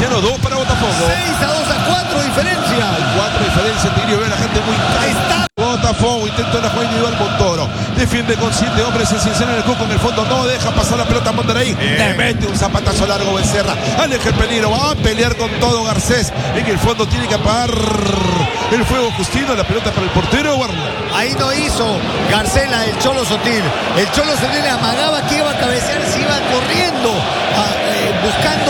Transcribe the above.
Cienciano, 2 para Botafogo. 6-2 a 4 diferencia. 4 diferencia, Tigrillo, ve a la gente muy Está. Botafogo intenta una jugada individual, Montoro defiende con 7 hombres, el Cienciano en el cuco, en el fondo no deja pasar la pelota a Monterrey, le mete un zapatazo largo Becerra, aleja el peligro, va a pelear con todo Garcés, en el fondo tiene que apagar el fuego Justino, la pelota para el portero Warner. Ahí no hizo Garcés la del Cholo Sotil. El Cholo Sotil le amagaba que iba a cabecear, se iba corriendo buscando